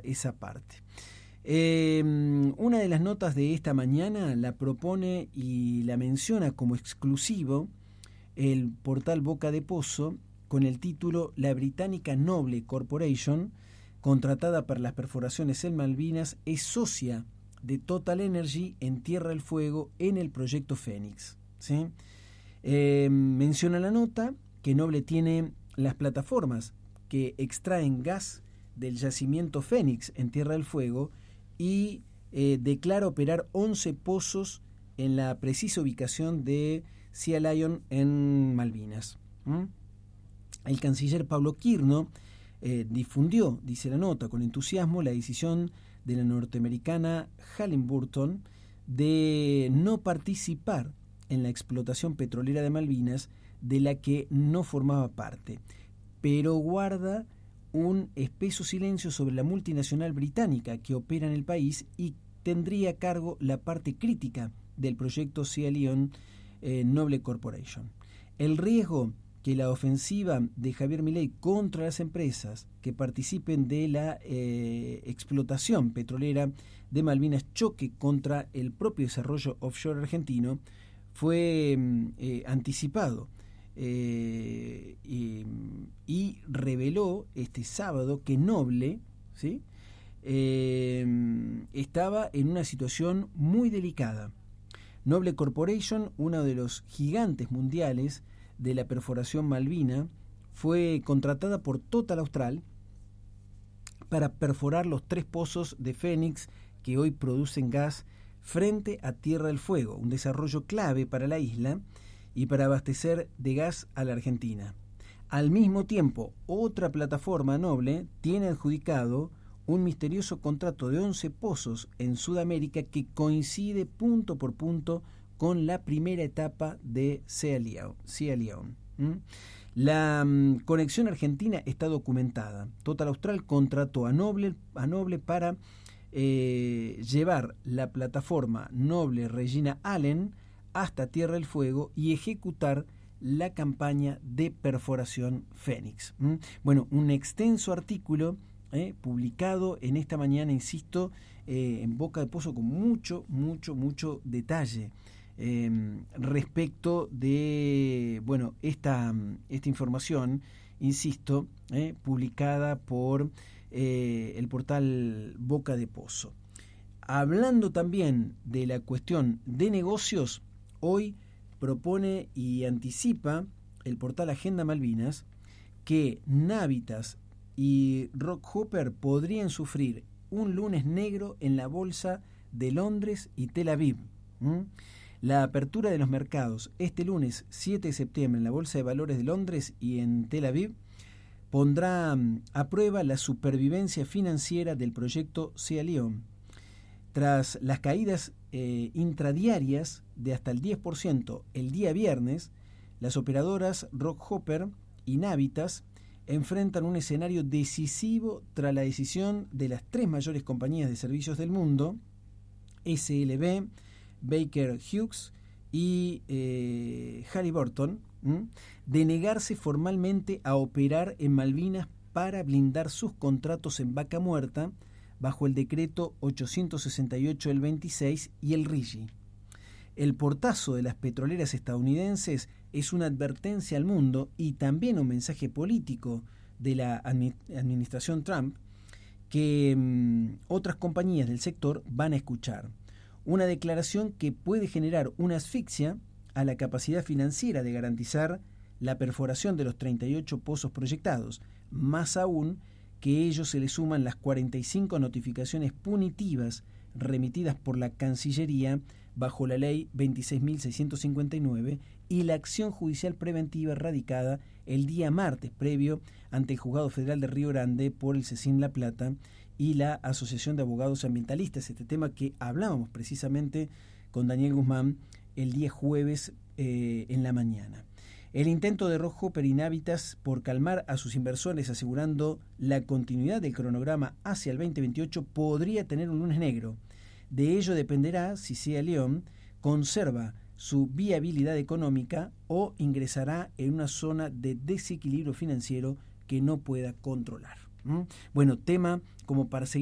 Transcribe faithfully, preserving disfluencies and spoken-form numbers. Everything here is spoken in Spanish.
esa parte. Eh, una de las notas de esta mañana la propone y la menciona como exclusivo el portal Boca de Pozo con el título La británica Noble Corporation, contratada para las perforaciones en Malvinas, es socia de Total Energy en Tierra del Fuego en el proyecto Fénix, ¿sí? Eh, menciona la nota que Noble tiene las plataformas que extraen gas del yacimiento Fénix en Tierra del Fuego y eh, declara operar once pozos en la precisa ubicación de Sea Lion en Malvinas. ¿Mm? El canciller Pablo Quirno eh, difundió, dice la nota, con entusiasmo la decisión de la norteamericana Halliburton de no participar en la explotación petrolera de Malvinas, de la que no formaba parte, pero guarda un espeso silencio sobre la multinacional británica que opera en el país y tendría a cargo la parte crítica del proyecto Sea Lion eh, Noble Corporation. El riesgo que la ofensiva de Javier Milei contra las empresas que participen de la eh, explotación petrolera de Malvinas choque contra el propio desarrollo offshore argentino fue eh, anticipado. Eh, y, y reveló este sábado que Noble, ¿sí? eh, estaba en una situación muy delicada. Noble Corporation, uno de los gigantes mundiales de la perforación malvina, fue contratada por Total Austral para perforar los tres pozos de Fénix que hoy producen gas frente a Tierra del Fuego, un desarrollo clave para la isla y para abastecer de gas a la Argentina. Al mismo tiempo, otra plataforma Noble tiene adjudicado un misterioso contrato de once pozos en Sudamérica que coincide punto por punto con la primera etapa de Sea Lion. Sea Lion. ¿Mm? La um, conexión argentina está documentada. Total Austral contrató a Noble, a Noble para eh, llevar la plataforma Noble Regina Allen hasta Tierra del Fuego y ejecutar la campaña de perforación Fénix. ¿Mm? Bueno, un extenso artículo eh, publicado en esta mañana, insisto, eh, en Boca de Pozo con mucho, mucho, mucho detalle eh, respecto de, bueno, esta, esta información, insisto, eh, publicada por eh, el portal Boca de Pozo. Hablando también de la cuestión de negocios, hoy propone y anticipa el portal Agenda Malvinas que Navitas y Rockhopper podrían sufrir un lunes negro en la bolsa de Londres y Tel Aviv. ¿Mm? La apertura de los mercados este lunes siete de septiembre en la Bolsa de Valores de Londres y en Tel Aviv pondrá a prueba la supervivencia financiera del proyecto Sea Lion. Tras las caídas eh, intradiarias de hasta el diez por ciento el día viernes, las operadoras Rockhopper y Navitas enfrentan un escenario decisivo tras la decisión de las tres mayores compañías de servicios del mundo, S L B, Baker Hughes y eh, Halliburton, ¿m? de negarse formalmente a operar en Malvinas para blindar sus contratos en vaca muerta bajo el decreto ochocientos sesenta y ocho del veintiséis y el R I G I. El portazo de las petroleras estadounidenses es una advertencia al mundo y también un mensaje político de la administración Trump que mmm, otras compañías del sector van a escuchar. Una declaración que puede generar una asfixia a la capacidad financiera de garantizar la perforación de los treinta y ocho pozos proyectados, más aún que ellos se le suman las cuarenta y cinco notificaciones punitivas remitidas por la Cancillería bajo la ley veintiséis mil seiscientos cincuenta y nueve y la acción judicial preventiva radicada el día martes previo ante el Juzgado Federal de Río Grande por el CECIN La Plata y la Asociación de Abogados Ambientalistas, este tema que hablábamos precisamente con Daniel Guzmán el día jueves eh, en la mañana. El intento de Rockhopper y Navitas por calmar a sus inversores asegurando la continuidad del cronograma hacia el veinte veintiocho podría tener un lunes negro. De ello dependerá si Sea Lion conserva su viabilidad económica o ingresará en una zona de desequilibrio financiero que no pueda controlar. ¿Mm? Bueno, tema como para seguir